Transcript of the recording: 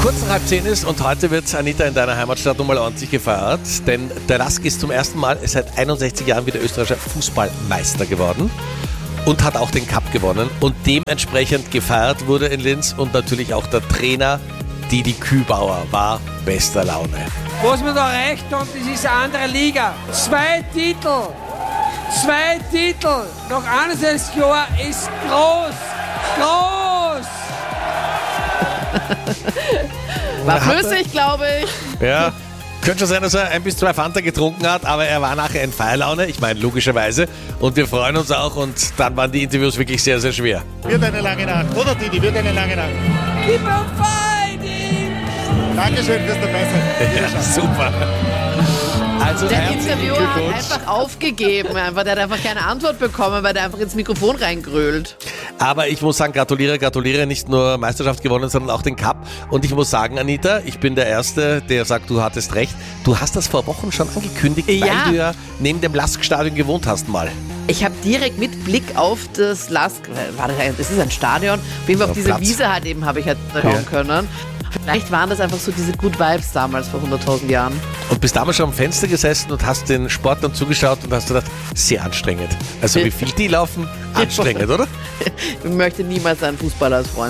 Kurz nach 9:30 ist und heute wird Anita in deiner Heimatstadt nochmal ordentlich gefeiert, denn der Lask ist zum ersten Mal seit 61 Jahren wieder österreichischer Fußballmeister geworden und hat auch den Cup gewonnen und dementsprechend gefeiert wurde in Linz und natürlich auch der Trainer Didi Kübauer war bester Laune. Was wir da erreicht haben, das ist eine andere Liga. 2 Titel nach 61 Jahren ist groß. War flüssig, glaube ich. Ja, könnte schon sein, dass er 1 bis 2 Fanta getrunken hat, aber er war nachher in Feierlaune, ich meine logischerweise, und wir freuen uns auch und dann waren die Interviews wirklich sehr, sehr schwer. Wird eine lange Nacht, oder Didi? Wird eine lange Nacht. Keep on fighting! Dankeschön fürs Dabeisein. Ja, super. Also Der herzlichen Interviewer hat Glückwunsch. einfach aufgegeben. Der hat einfach keine Antwort bekommen, weil der einfach ins Mikrofon reingrölt. Aber ich muss sagen, gratuliere, nicht nur Meisterschaft gewonnen, sondern auch den Cup. Und ich muss sagen, Anita, ich bin der Erste, der sagt, du hattest recht. Du hast das vor Wochen schon angekündigt, Ja. weil du ja neben dem Lask-Stadion gewohnt hast mal. Ich habe direkt mit Blick auf das Lask, das ist ein Stadion, auf jeden Fall auf Ja, diese Platz. Wiese halt eben habe ich halt schauen können. Vielleicht waren das einfach so diese Good Vibes damals vor 100.000 Jahren. Und bist damals schon am Fenster gesessen und hast den Sport dann zugeschaut und hast gedacht, sehr anstrengend. Also wie viel die laufen, anstrengend, oder? Ich möchte niemals einen Fußballer als Freund.